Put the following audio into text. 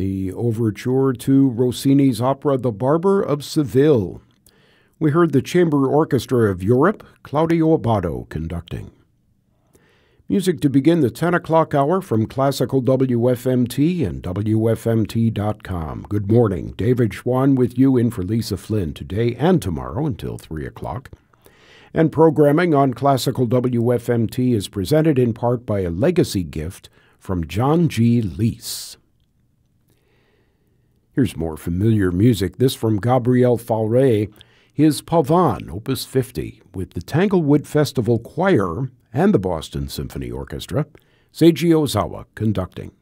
the overture to Rossini's opera The Barber of Seville. We heard the Chamber Orchestra of Europe, Claudio Abbado conducting. Music to begin the 10 o'clock hour from Classical WFMT and WFMT.com. Good morning. David Schwann with you in for Lisa Flynn today and tomorrow until 3 o'clock. And programming on Classical WFMT is presented in part by a legacy gift from John G. Leese. Here's more familiar music, this from Gabriel Fauré, his Pavan, Opus 50, with the Tanglewood Festival Choir and the Boston Symphony Orchestra, Seiji Ozawa conducting.